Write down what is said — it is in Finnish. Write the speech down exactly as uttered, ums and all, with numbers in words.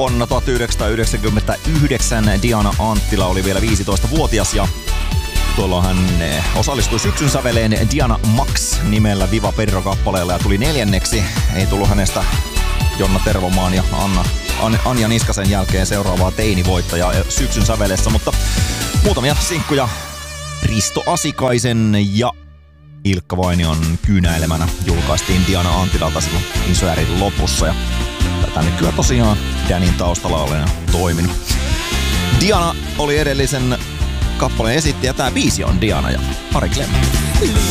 Vuonna tuhatyhdeksänsataayhdeksänkymmentäyhdeksän Diana Anttila oli vielä viisitoistavuotias ja tuolloin hän osallistui syksyn säveleen Diana Max nimellä Viva Perro-kappaleella ja tuli neljänneksi. Ei tullut hänestä Jonna Tervomaan ja Anna, An, Anja Niskasen jälkeen seuraavaa teinivoittajaa syksyn sävelessä, mutta muutamia sinkkuja Risto Asikaisen ja Ilkka Vainion kyynäilemänä julkaistiin Diana Anttilalta silloin Isoärin lopussa ja tätä nykyään tosiaan Danin taustalla olen toiminut. Diana oli edellisen kappaleen esittäjä, tää biisi on Diana ja Ari Klemmen.